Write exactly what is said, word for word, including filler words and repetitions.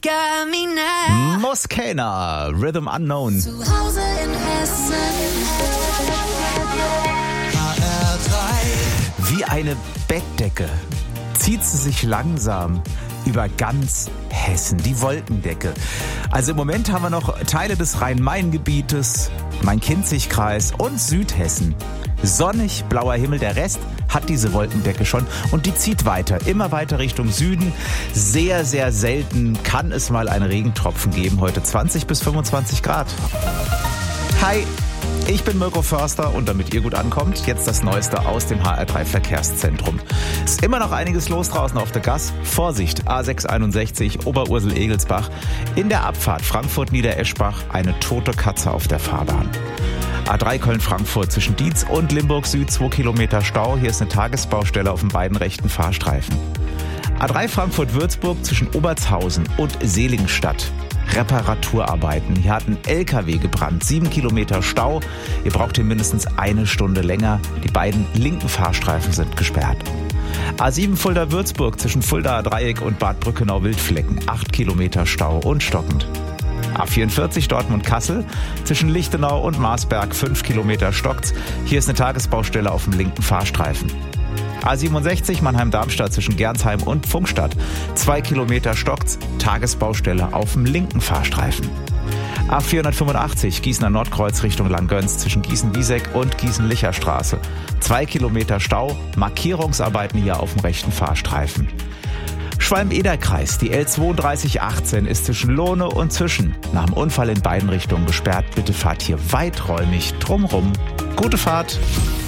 got me now. Moskena, Rhythm Unknown. Zu Hause in Hessen. Wie eine Bettdecke zieht sie sich langsam über ganz Hessen, die Wolkendecke. Also im Moment haben wir noch Teile des Rhein-Main-Gebietes, Main-Kinzig-Kreis und Südhessen. Sonnig, blauer Himmel, der Rest hat diese Wolkendecke schon und die zieht weiter, immer weiter Richtung Süden. Sehr, sehr selten kann es mal einen Regentropfen geben. Heute zwanzig bis fünfundzwanzig Grad. Hi, ich bin Mirko Förster und damit ihr gut ankommt, jetzt das Neueste aus dem H R drei Verkehrszentrum. Ist immer noch einiges los draußen auf der Gas. Vorsicht, A sechs einundsechzig, Oberursel-Egelsbach. In der Abfahrt Frankfurt-Niedereschbach eine tote Katze auf der Fahrbahn. A drei Köln-Frankfurt zwischen Dietz und Limburg Süd, zwei Kilometer Stau. Hier ist eine Tagesbaustelle auf den beiden rechten Fahrstreifen. A drei Frankfurt-Würzburg zwischen Obertshausen und Seligenstadt. Reparaturarbeiten. Hier hat ein L K W gebrannt. Sieben Kilometer Stau. Ihr braucht hier mindestens eine Stunde länger. Die beiden linken Fahrstreifen sind gesperrt. A sieben Fulda-Würzburg zwischen Fuldaer Dreieck und Bad Brückenau-Wildflecken. Acht Kilometer Stau und stockend. A vierundvierzig Dortmund-Kassel zwischen Lichtenau und Marsberg. Fünf Kilometer stockt's. Hier ist eine Tagesbaustelle auf dem linken Fahrstreifen. A siebenundsechzig Mannheim-Darmstadt zwischen Gernsheim und Pfungstadt. Zwei Kilometer stockt's, Tagesbaustelle auf dem linken Fahrstreifen. A vierhundertfünfundachtzig Gießener Nordkreuz Richtung Langgöns zwischen Gießen-Wieseck und Gießen-Licher-Straße. Zwei Kilometer Stau, Markierungsarbeiten hier auf dem rechten Fahrstreifen. Schwalm-Eder-Kreis, die L zweiunddreißig achtzehn ist zwischen Lohne und Zischen. Nach dem Unfall in beiden Richtungen gesperrt. Bitte fahrt hier weiträumig drumrum. Gute Fahrt!